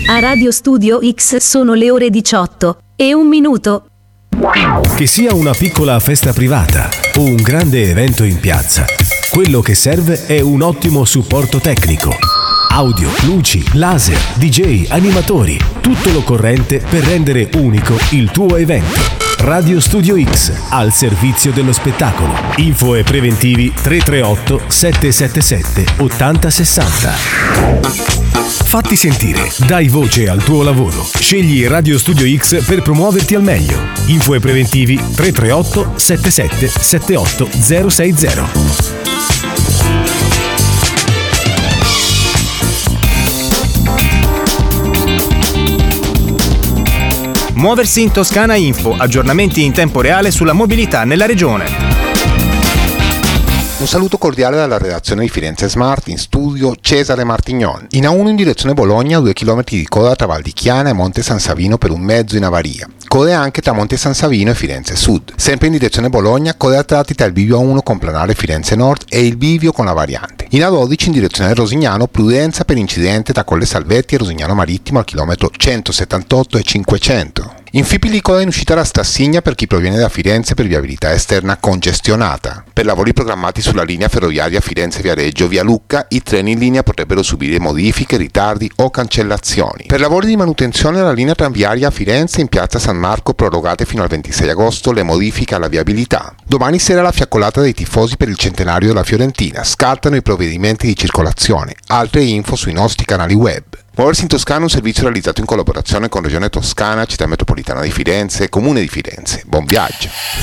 A Radio Studio X sono le ore 18:01. Che sia una piccola festa privata o un grande evento in piazza, quello che serve è un ottimo supporto tecnico. Audio, luci, laser, DJ, animatori, tutto l'occorrente per rendere unico il tuo evento. Radio Studio X, al servizio dello spettacolo. Info e preventivi 338 777 8060. Fatti sentire, dai voce al tuo lavoro. Scegli Radio Studio X per promuoverti al meglio. Info e preventivi 338 77 78 060. Muoversi in Toscana Info, aggiornamenti in tempo reale sulla mobilità nella regione. Un saluto cordiale dalla redazione di Firenze Smart, in studio Cesare Martignon. In A1 in direzione Bologna, 2 km di coda tra Val di Chiana e Monte San Savino per un mezzo in avaria. Code anche tra Monte San Savino e Firenze Sud. Sempre in direzione Bologna, code a tratti tra il bivio A1 con planare Firenze Nord e il bivio con la variante. In A12 in direzione Rosignano, prudenza per incidente tra Colle Salvetti e Rosignano Marittimo al chilometro 178 e 500. In Fipili coda in uscita da Stassigna per chi proviene da Firenze per viabilità esterna congestionata. Per lavori programmati sulla linea ferroviaria Firenze-Viareggio via Lucca, i treni in linea potrebbero subire modifiche, ritardi o cancellazioni. Per lavori di manutenzione della linea tranviaria a Firenze in piazza San Marco prorogate fino al 26 agosto le modifiche alla viabilità. Domani sera la fiaccolata dei tifosi per il centenario della Fiorentina. Scattano i provvedimenti di circolazione. Altre info sui nostri canali web. Muoversi in Toscana è un servizio realizzato in collaborazione con Regione Toscana, Città Metropolitana di Firenze e Comune di Firenze. Buon viaggio!